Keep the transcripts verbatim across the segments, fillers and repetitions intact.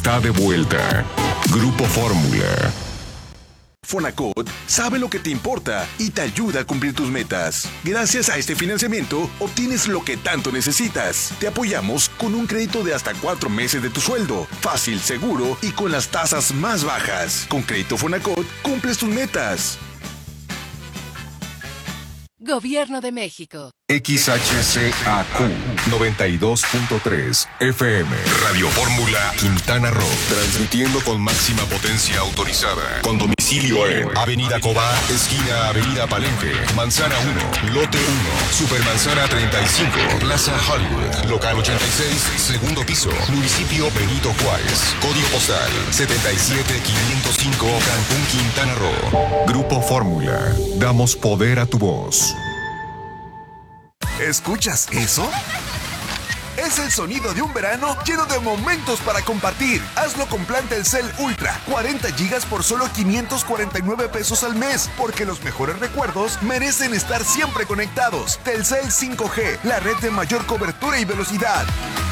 Está de vuelta. Grupo Fórmula. Fonacot sabe lo que te importa y te ayuda a cumplir tus metas. Gracias a este financiamiento, obtienes lo que tanto necesitas. Te apoyamos con un crédito de hasta cuatro meses de tu sueldo. Fácil, seguro y con las tasas más bajas. Con Crédito Fonacot, cumples tus metas. Gobierno de México. X H C A Q noventa y dos punto tres F M. Radio Fórmula Quintana Roo. Transmitiendo con máxima potencia autorizada. Con domicilio en Avenida Cobá, esquina Avenida Palenque, Manzana uno, Lote uno, Supermanzana treinta y cinco, Plaza Hollywood, Local ochenta y seis, segundo piso, Municipio Benito Juárez. Código postal setenta y siete quinientos cinco, Cancún, Quintana Roo. Grupo Fórmula. Damos poder a tu voz. ¿Escuchas eso? Es el sonido de un verano lleno de momentos para compartir. Hazlo con plan Telcel Ultra, cuarenta gigas por solo quinientos cuarenta y nueve pesos al mes, porque los mejores recuerdos merecen estar siempre conectados. Telcel cinco G, la red de mayor cobertura y velocidad.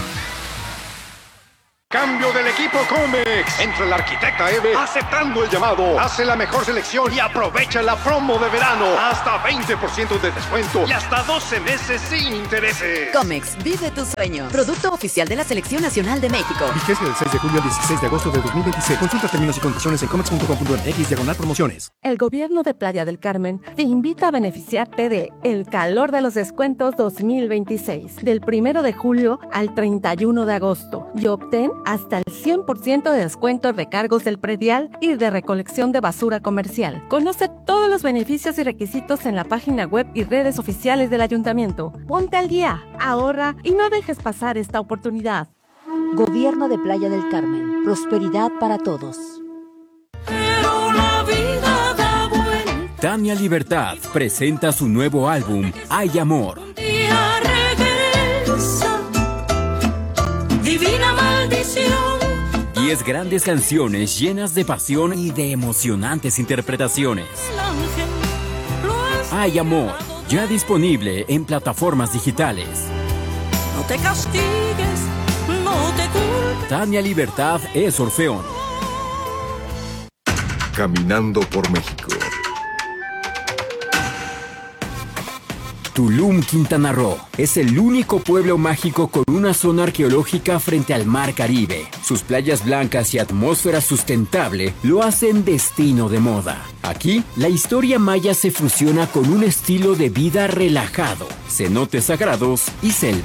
Cambio del equipo Comex. Entra el arquitecta Eve aceptando el llamado. Hace la mejor selección y aprovecha la promo de verano. Hasta veinte por ciento de descuento y hasta doce meses sin intereses. Comex, vive tu sueño. Producto oficial de la Selección Nacional de México. Vigencia del seis de julio al dieciséis de agosto de dos mil veintiséis. Consulta términos y condiciones en comex punto com punto m x diagonal promociones. El gobierno de Playa del Carmen te invita a beneficiarte de El Calor de los Descuentos dos mil veintiséis. Del primero de julio al treinta y uno de agosto. Y obtén hasta el cien por ciento de descuento en recargos del predial y de recolección de basura comercial. Conoce todos los beneficios y requisitos en la página web y redes oficiales del ayuntamiento. Ponte al día, ahorra y no dejes pasar esta oportunidad. Gobierno de Playa del Carmen. Prosperidad para todos. Pero la vida da vuelta. Tania Libertad presenta su nuevo álbum, Hay Amor. Un día regresa. Divina maldición. Diez grandes canciones llenas de pasión y de emocionantes interpretaciones. Hay Amor, ya disponible en plataformas digitales. No te castigues, no te culpes. Tania Libertad es Orfeón. Caminando por México. Tulum, Quintana Roo, es el único pueblo mágico con una zona arqueológica frente al Mar Caribe. Sus playas blancas y atmósfera sustentable lo hacen destino de moda. Aquí, la historia maya se fusiona con un estilo de vida relajado, cenotes sagrados y selva.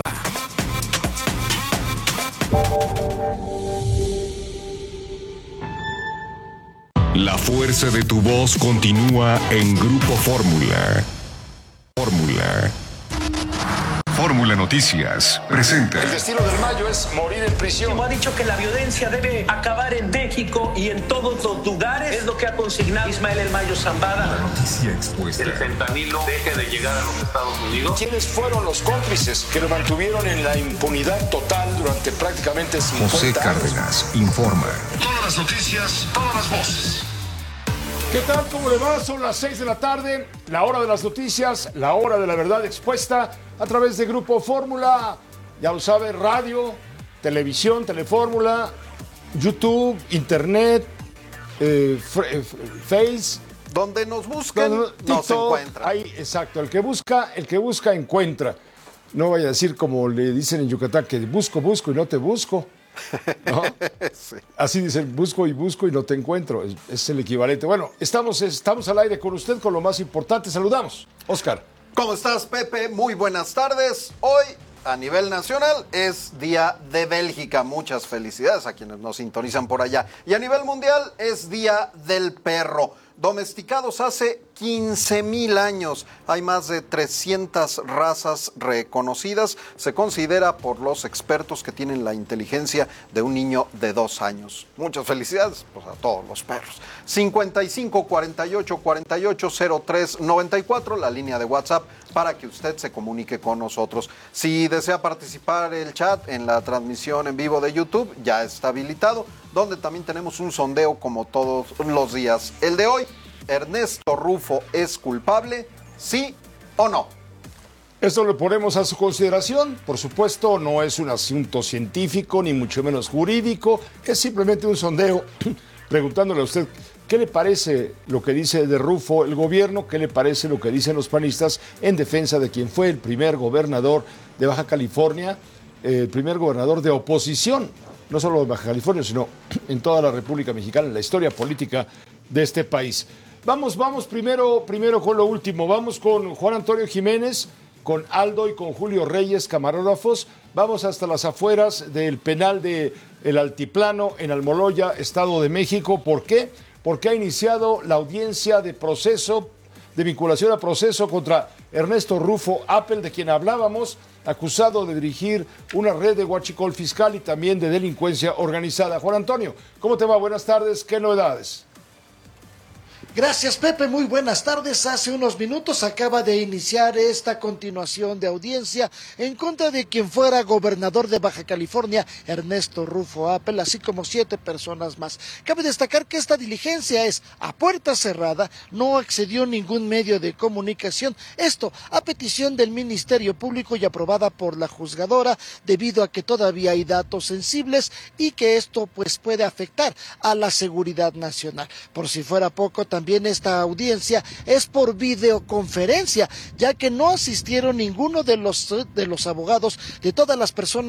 La fuerza de tu voz continúa en Grupo Fórmula. Fórmula. Fórmula Noticias presenta. El destino del Mayo es morir en prisión. Como ha dicho que la violencia debe acabar en México y en todos los lugares, es lo que ha consignado Ismael El Mayo Zambada. La noticia expuesta. El fentanilo deje de llegar a los Estados Unidos. ¿Quiénes fueron los cómplices que lo mantuvieron en la impunidad total durante prácticamente cincuenta José Cárdenas años? informa. Todas las noticias, todas las voces. ¿Qué tal? ¿Cómo le va? Son las seis de la tarde, la hora de las noticias, la hora de la verdad expuesta a través de Grupo Fórmula. Ya lo sabe, radio, televisión, Telefórmula, YouTube, Internet, eh, Face. Donde nos busquen, donde, nos encuentran. Ahí, exacto, el que busca, el que busca encuentra. No vaya a decir como le dicen en Yucatán, que busco, busco y no te busco. ¿No? Sí. Así dicen, busco y busco y no te encuentro. Es, es el equivalente. Bueno, estamos, estamos al aire con usted con lo más importante. Saludamos, Oscar. ¿Cómo estás, Pepe? Muy buenas tardes. Hoy, a nivel nacional, es Día de Bélgica. Muchas felicidades a quienes nos sintonizan por allá. Y a nivel mundial es Día del Perro. Domesticados hace quince mil años. Hay más de trescientas razas reconocidas. Se considera por los expertos que tienen la inteligencia de un niño de dos años. Muchas felicidades pues, a todos los perros. cincuenta y cinco, cuarenta y ocho, cuarenta y ocho, cero tres, noventa y cuatro, la línea de WhatsApp para que usted se comunique con nosotros. Si desea participar el chat en la transmisión en vivo de YouTube, ya está habilitado, donde también tenemos un sondeo como todos los días. El de hoy, ¿Ernesto Rufo es culpable? ¿Sí o no? Esto lo ponemos a su consideración. Por supuesto, no es un asunto científico, ni mucho menos jurídico. Es simplemente un sondeo preguntándole a usted qué le parece lo que dice de Rufo el gobierno, qué le parece lo que dicen los panistas en defensa de quien fue el primer gobernador de Baja California, eh, el primer gobernador de oposición, no solo de Baja California, sino en toda la República Mexicana, en la historia política de este país. Vamos, vamos primero, primero con lo último. Vamos con Juan Antonio Jiménez, con Aldo y con Julio Reyes, camarógrafos. Vamos hasta las afueras del penal de El Altiplano en Almoloya, Estado de México. ¿Por qué? Porque ha iniciado la audiencia de proceso, de vinculación a proceso contra Ernesto Rufo Appel, de quien hablábamos, acusado de dirigir una red de huachicol fiscal y también de delincuencia organizada. Juan Antonio, ¿cómo te va? Buenas tardes, ¿qué novedades? Gracias, Pepe. Muy buenas tardes. Hace unos minutos acaba de iniciar esta continuación de audiencia en contra de quien fuera gobernador de Baja California, Ernesto Rufo Appel, así como siete personas más. Cabe destacar que esta diligencia es a puerta cerrada, no accedió ningún medio de comunicación. Esto a petición del Ministerio Público y aprobada por la juzgadora, debido a que todavía hay datos sensibles y que esto pues puede afectar a la seguridad nacional. Por si fuera poco, también También esta audiencia es por videoconferencia, ya que no asistieron ninguno de los, de los abogados de todas las personas